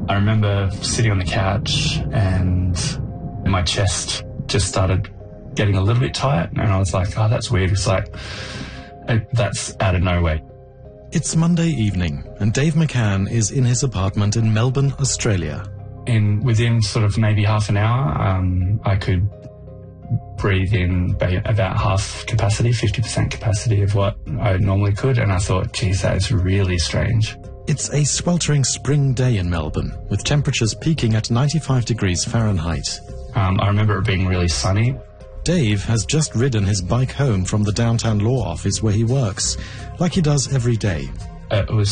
I remember sitting on the couch and my chest just started getting a little bit tight, and I was like, oh, that's weird. It's like, that's out of nowhere. It's Monday evening, and Dave McCann is in his apartment in Melbourne, Australia. Within sort of maybe half an hour, I could breathe in about half capacity, 50% capacity of what I normally could, and I thought, geez, that is really strange. It's a sweltering spring day in Melbourne, with temperatures peaking at 95 degrees Fahrenheit. I remember it being really sunny. Dave has just ridden his bike home from the downtown law office where he works, like he does every day. It was